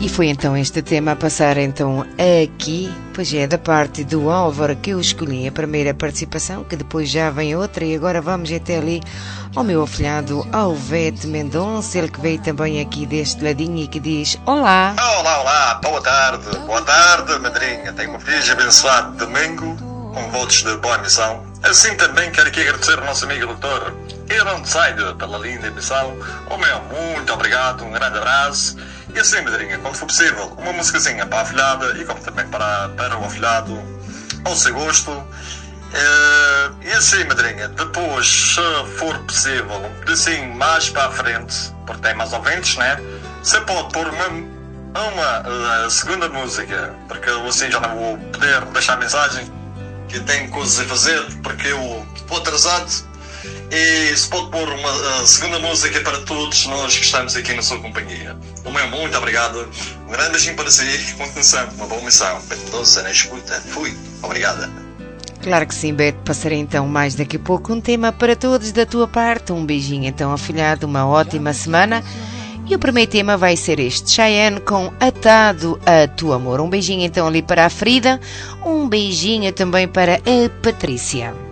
E foi então este tema a passar então aqui, pois é, da parte do Álvaro que eu escolhi a primeira participação, que depois já vem outra, e agora vamos até ali ao meu afilhado Alvete Mendonça, ele que veio também aqui deste ladinho e que diz: olá. Olá, boa tarde, madrinha, tenho um feliz e abençoado domingo, com votos de boa emissão. Assim também quero aqui agradecer ao nosso amigo doutor Ironside pela linda emissão. Muito obrigado, um grande abraço. E assim, madrinha, quando for possível, uma musicazinha para a afilhada e como também para o afilhado, ao seu gosto. E assim, madrinha, depois, se for possível, um pedacinho mais para a frente, porque tem mais ouvintes, né? Você pode pôr uma segunda música, porque eu assim já não vou poder deixar mensagem, que tenho coisas a fazer, porque eu estou atrasado. E se pode pôr uma segunda música para todos nós que estamos aqui na sua companhia. Muito obrigado. Um grande beijinho para si. Continuação, uma boa missão. Mendonça na escuta. Fui. Obrigada. Claro que sim, Beto. Passarei então mais daqui a pouco um tema para todos da tua parte. Um beijinho então, afilhado. Uma ótima semana. E o primeiro tema vai ser este, Cheyenne com Atado a Tu Amor. Um beijinho então ali para a Frida. Um beijinho também para a Patrícia.